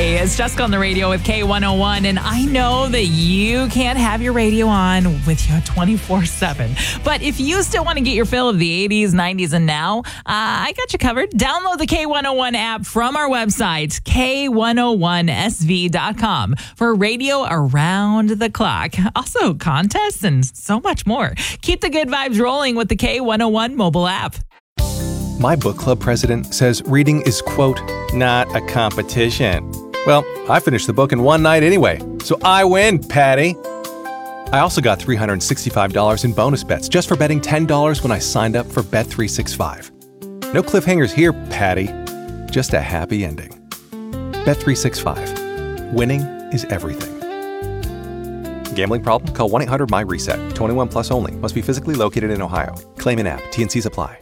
Hey, it's Jessica on the radio with K101, and I know that you can't have your radio on with you 24/7. But if you still want to get your fill of the 80s, 90s, and now, I got you covered. Download the K101 app from our website, K101SV.com, for radio around the clock. Also, contests and so much more. Keep the good vibes rolling with the K101 mobile app. My book club president says reading is, quote, not a competition. Well, I finished the book in one night anyway, so I win, Patty. I also got $365 in bonus bets just for betting $10 when I signed up for Bet365. No cliffhangers here, Patty. Just a happy ending. Bet365. Winning is everything. Gambling problem? Call 1-800-MY-RESET. 21 plus only. Must be physically located in Ohio. Claim in app. T&Cs apply.